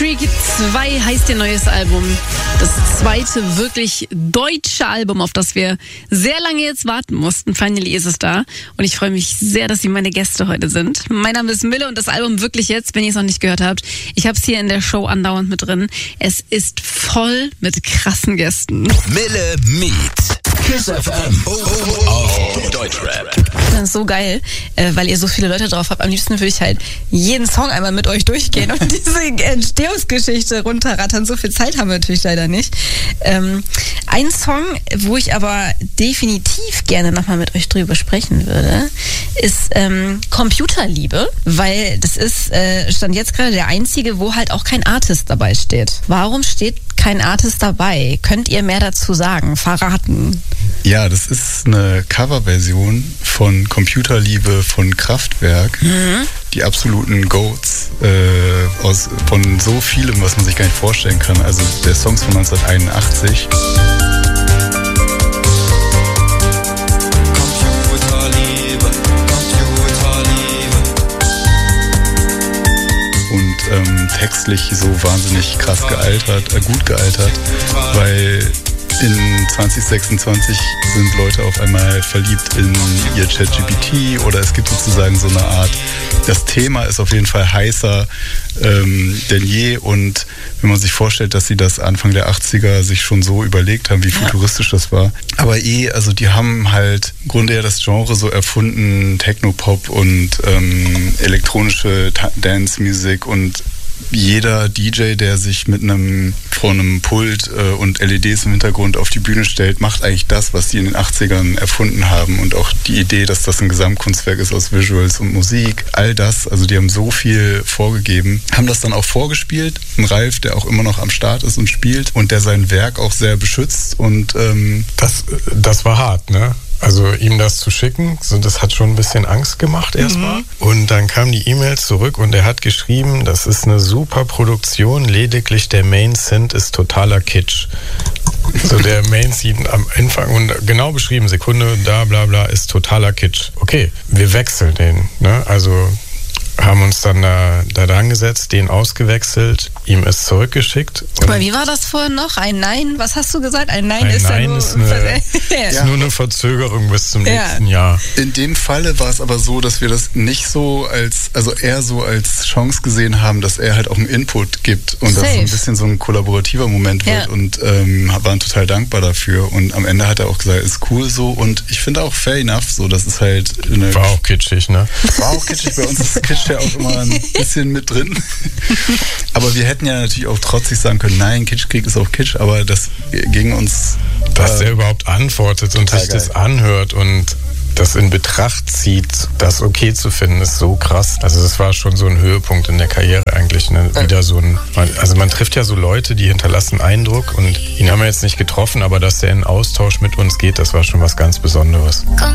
Creek 2 heißt ihr neues Album. Das zweite wirklich deutsche Album, auf das wir sehr lange jetzt warten mussten. Finally ist es da. Und ich freue mich sehr, dass Sie meine Gäste heute sind. Mein Name ist Mille und das Album wirklich jetzt, wenn ihr es noch nicht gehört habt. Ich habe es hier in der Show andauernd mit drin. Es ist voll mit krassen Gästen. Mille Meets KISS FM auf Deutschrap. Das ist so geil, weil ihr so viele Leute drauf habt. Am liebsten würde ich halt jeden Song einmal mit euch durchgehen und diese Entstehungsgeschichte runterrattern. So viel Zeit haben wir natürlich leider nicht. Ein Song, wo ich aber definitiv gerne nochmal mit euch drüber sprechen würde, ist Computerliebe, weil das ist, stand jetzt gerade der einzige, wo halt auch kein Artist dabei steht. Warum steht kein Artist dabei? Könnt ihr mehr dazu sagen? Verraten? Ja, das ist eine Coverversion von Computerliebe von Kraftwerk. Die absoluten Goats von so vielem, was man sich gar nicht vorstellen kann. Also der Song ist von 1981. Und textlich so wahnsinnig krass gealtert, gut gealtert, weil in 2026 sind Leute auf einmal verliebt in ihr ChatGPT oder es gibt sozusagen so eine Art, das Thema ist auf jeden Fall heißer denn je und wenn man sich vorstellt, dass sie das Anfang der 80er sich schon so überlegt haben, wie futuristisch das war. Aber also die haben halt im Grunde ja das Genre so erfunden, Techno-Pop und elektronische Dance-Music und jeder DJ, der sich mit vor einem Pult und LEDs im Hintergrund auf die Bühne stellt, macht eigentlich das, was die in den 80ern erfunden haben. Und auch die Idee, dass das ein Gesamtkunstwerk ist aus Visuals und Musik, all das, also die haben so viel vorgegeben, haben das dann auch vorgespielt. Ein Ralf, der auch immer noch am Start ist und spielt und der sein Werk auch sehr beschützt. Und das war hart, ne? Also ihm das zu schicken, so das hat schon ein bisschen Angst gemacht erstmal. Und dann kam die E-Mail zurück und er hat geschrieben, das ist eine super Produktion, lediglich der Main-Synth ist totaler Kitsch. So der Main-Synth am Anfang und genau beschrieben, Sekunde, da bla bla, ist totaler Kitsch. Okay, wir wechseln den, ne? Also haben uns dann da dran gesetzt, den ausgewechselt, ihm es zurückgeschickt. Aber wie war das vorhin noch? Ein Nein? Was hast du gesagt? Ein Nein ist Nein ja nur... ist nur eine Verzögerung bis zum nächsten Jahr. In dem Falle war es aber so, dass wir das nicht so eher so als Chance gesehen haben, dass er halt auch einen Input gibt und dass so ein bisschen so ein kollaborativer Moment wird und waren total dankbar dafür und am Ende hat er auch gesagt, ist cool so und ich finde auch fair enough, so, das ist halt... War auch kitschig, ne? War auch kitschig, bei uns ist Kitsch ja auch immer ein bisschen mit drin. Aber wir hätten ja natürlich auch trotzig sagen können, nein, Kitschkrieg ist auch Kitsch, aber das ging uns... Dass der überhaupt antwortet und sich das anhört und das in Betracht zieht, das okay zu finden, ist so krass. Also das war schon so ein Höhepunkt in der Karriere eigentlich. Ne? Wieder so man trifft ja so Leute, die hinterlassen Eindruck und ihn haben wir jetzt nicht getroffen, aber dass der in Austausch mit uns geht, das war schon was ganz Besonderes.